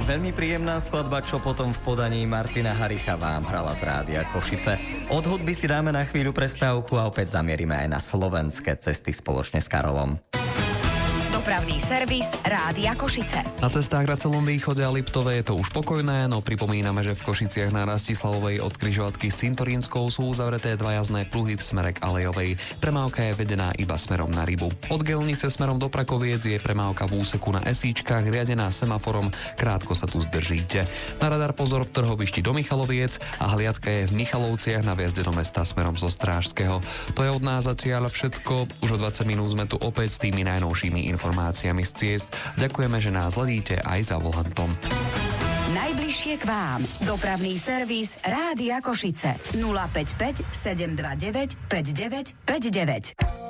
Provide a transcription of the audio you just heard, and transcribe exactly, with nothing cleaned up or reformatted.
Veľmi príjemná skladba, čo potom v podaní Martina Haricha vám hrala z Rádia Košice. Od hudby si dáme na chvíľu prestávku a opäť zamierime aj na slovenské cesty spoločne s Karolom. Dopravný servis Rádia Košice. Na cestách na celom východe a Liptove je to už pokojné, no pripomíname, že v Košiciach na Rastislavovej od križovatky s Cintorínskou sú uzavreté dva jazdné pluhy v smere k Alejovej. Premávka je vedená iba smerom na Rybu. Od Gelnice smerom do Prakoviec je premávka v úseku na Esíčkach riadená semaforom, krátko sa tu zdržíte. Na radar pozor v Trhovišti do Michaloviec a hliadka je v Michalovciach na vjazde do mesta smerom zo Strážskeho. To je od nás zatiaľ všetko. Už o dvadsať minút sme tu opäť s tými najnovšími informáciami z ciest. Ďakujeme, že nás hľadíte aj za volantom. Najbližšie k vám. Dopravný servis Rádia Košice. nula päť päť sedem dva deväť päť deväť päť deväť.